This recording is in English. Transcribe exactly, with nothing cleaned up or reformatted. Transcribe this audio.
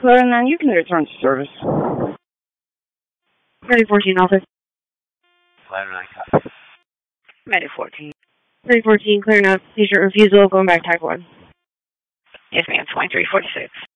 Clear nine, you can return to service. thirty fourteen office. Clear nine, copy. Medic fourteen. thirty fourteen, clearing up. Patient refusal, going back type one. Yes, ma'am, twenty-three forty-six.